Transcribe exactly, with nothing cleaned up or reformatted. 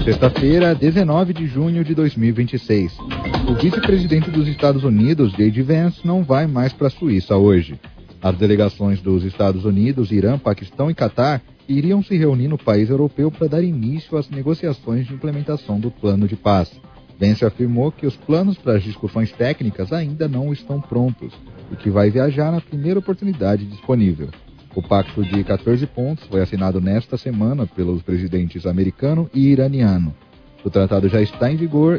Sexta-feira, dezenove de junho de dois mil e vinte e seis. O vice-presidente dos Estados Unidos, J D Vance, não vai mais para a Suíça hoje. As delegações dos Estados Unidos, Irã, Paquistão e Catar iriam se reunir no país europeu para dar início às negociações de implementação do plano de paz. Vance afirmou que os planos para as discussões técnicas ainda não estão prontos e que vai viajar na primeira oportunidade disponível. O pacto de quatorze pontos foi assinado nesta semana pelos presidentes americano e iraniano. O tratado já está em vigor